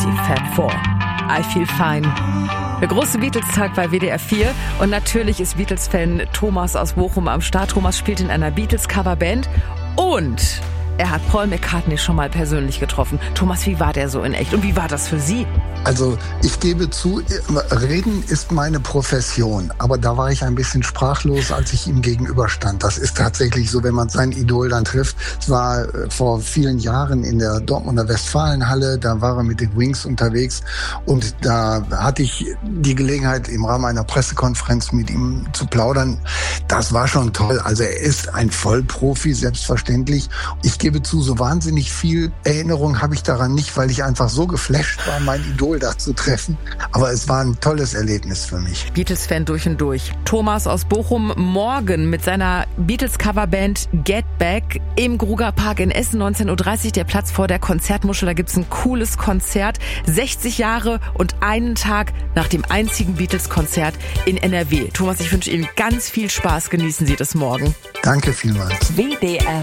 Fab Four. I Feel Fine. Der große Beatles-Tag bei WDR 4 und natürlich ist Beatles-Fan Thomas aus Bochum am Start. Thomas spielt in einer Beatles-Coverband und er hat Paul McCartney schon mal persönlich getroffen. Thomas, wie war der so in echt und wie war das für Sie? Also ich gebe zu, reden ist meine Profession, aber da war ich ein bisschen sprachlos, als ich ihm gegenüberstand. Das ist tatsächlich so, wenn man sein Idol dann trifft. Es war vor vielen Jahren in der Dortmunder Westfalenhalle, da war er mit den Wings unterwegs und da hatte ich die Gelegenheit, im Rahmen einer Pressekonferenz mit ihm zu plaudern. Das war schon toll. Also er ist ein Vollprofi, selbstverständlich. Ich gebe zu, so wahnsinnig viel Erinnerung habe ich daran nicht, weil ich einfach so geflasht war, mein Idol da zu treffen. Aber es war ein tolles Erlebnis für mich. Beatles-Fan durch und durch. Thomas aus Bochum morgen mit seiner Beatles-Coverband Get Back im Grugerpark in Essen, 19:30 Uhr, der Platz vor der Konzertmuschel. Da gibt's ein cooles Konzert. 60 Jahre und einen Tag nach dem einzigen Beatles-Konzert in NRW. Thomas, ich wünsche Ihnen ganz viel Spaß. Genießen Sie das morgen. Danke vielmals. WDR